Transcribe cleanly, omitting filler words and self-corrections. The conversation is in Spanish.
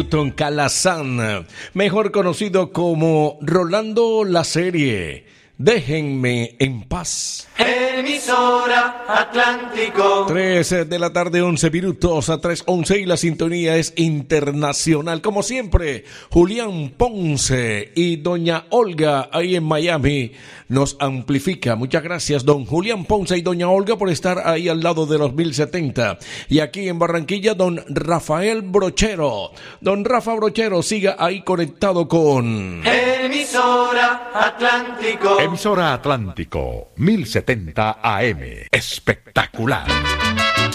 Newton Calazán, mejor conocido como Rolando la Serie. Déjenme en paz. Emisora Atlántico. 3 de la tarde, 11 minutos a 3:11 y la sintonía es internacional. Como siempre, Julián Ponce y doña Olga ahí en Miami nos amplifica. Muchas gracias, don Julián Ponce y doña Olga, por estar ahí al lado de los 1070. Y aquí en Barranquilla, don Rafael Brochero. Don Rafa Brochero, siga ahí conectado con Emisora Atlántico. Emisora Atlántico, 1070 AM. Espectacular.